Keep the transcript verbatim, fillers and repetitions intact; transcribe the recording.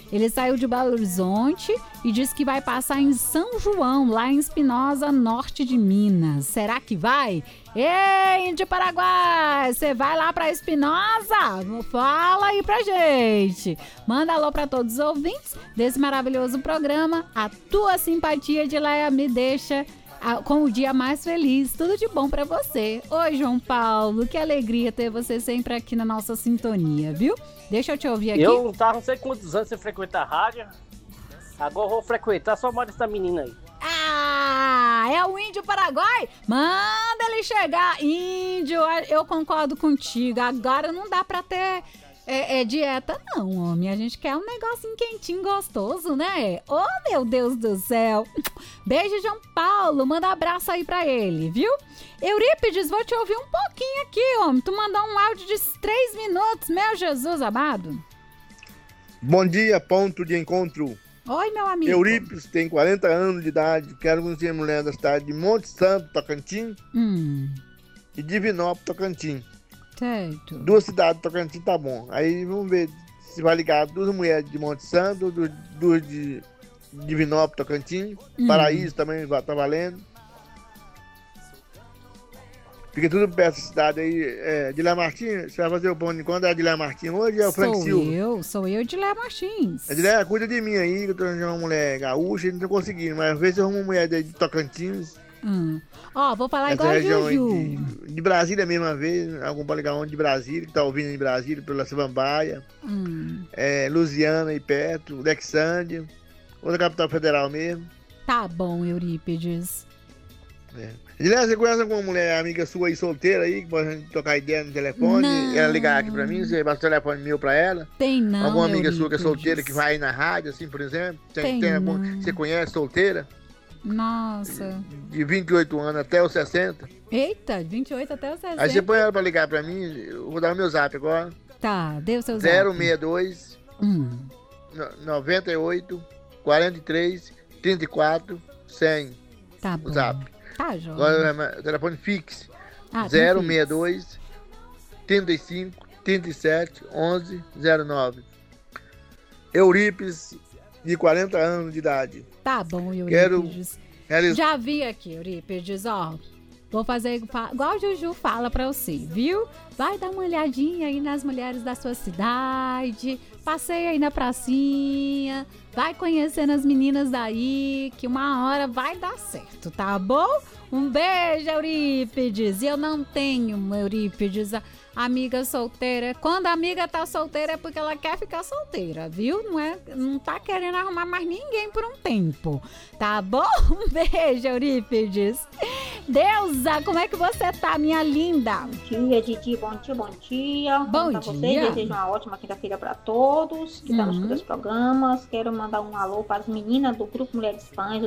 Ele saiu de Belo Horizonte e disse que vai passar em São João, lá em Espinosa, norte de Minas. Será que vai? Ei, Índio Paraguai, você vai lá pra Espinosa? Fala aí pra gente. Manda alô pra todos os ouvintes desse maravilhoso programa. A tua simpatia de Leia me deixa com o dia mais feliz. Tudo de bom pra você. Oi, João Paulo, que alegria ter você sempre aqui na nossa sintonia, viu? Deixa eu te ouvir aqui. Eu tava não sei quantos anos você frequenta a rádio. Agora eu vou frequentar só mais essa menina aí. Ah, é o Índio Paraguai? Manda ele chegar. Índio, eu concordo contigo. Agora não dá pra ter é, é, dieta não, homem. A gente quer um negocinho quentinho, gostoso, né? Oh, meu Deus do céu. Beijo, João Paulo. Manda um abraço aí pra ele, viu? Eurípides, vou te ouvir um pouquinho aqui, homem. Tu mandou um áudio de três minutos. Meu Jesus amado. Bom dia, ponto de encontro. Oi, meu amigo. Eurípides tem quarenta anos de idade. Quero conhecer a mulher da cidade de Monte Santo, Tocantins. Hum. E Divinópolis, Tocantins. Certo. Duas cidades, Tocantins tá bom. Aí vamos ver se vai ligar duas mulheres de Monte Santo, duas, duas de Divinópolis, Tocantins. Hum. Paraíso também tá valendo. Fica tudo perto da cidade aí. É, Dilé Martins, você vai fazer o pão de conta? É a Dilé Martins hoje? É o Frank Silva? Sou eu, sou eu, Dilé Martins. A Dilé, cuida de mim aí, que eu tô arranjando uma mulher gaúcha e não tô conseguindo. Mas às vezes eu arrumo uma mulher de Tocantins. Hum. Ó, vou falar essa igual a região Juju. De, de Brasília mesmo, uma vez. Algum poligamão de Brasília, que tá ouvindo em Brasília, pela Samambaia. Hum. É, Lusiana aí perto, Lexândia. Outra capital federal mesmo. Tá bom, Eurípides. É. Dilé, você conhece alguma mulher amiga sua aí solteira aí, que pode trocar ideia no telefone? Não. Ela ligar aqui pra mim, você passa o telefone meu pra ela? Tem não, Alguma amiga Eurípides. sua que é solteira, que vai aí na rádio, assim, por exemplo? Tem, Tem tem algum, não. você conhece solteira? Nossa. De vinte e oito anos até os sessenta? Eita, vinte e oito até os sessenta. Aí você põe ela pra ligar pra mim, eu vou dar o meu zap agora. Tá, dê o seu zap. zero seis dois, Hum. noventa e oito, quarenta e três, trinta e quatro, cem. Tá bom. O zap. Tá, João. Agora o telefone fixo. Ah, zero tem seis dois, trinta e cinco, trinta e sete, onze, zero nove. Eurípides, de quarenta anos de idade. Tá bom, Eurípides. Quero realizar. Já vi aqui, Eurípides, ó. Vou fazer igual a Juju fala pra você, viu? Vai dar uma olhadinha aí nas mulheres da sua cidade, passeia aí na pracinha, vai conhecendo as meninas daí, que uma hora vai dar certo, tá bom? Um beijo, Eurípides. E eu não tenho, Eurípides, amiga solteira. Quando a amiga tá solteira é porque ela quer ficar solteira, viu? Não é, não tá querendo arrumar mais ninguém por um tempo, tá bom? Um beijo, Eurípides. Deusa, como é que você tá, minha linda? Bom dia, Didi. Bom dia, bom dia. Bom pra dia. Vocês. Desejo uma ótima quinta-feira para todos que estão Uhum. nos escutando os programas. Quero mandar um alô para as meninas do Grupo Mulheres Fãs,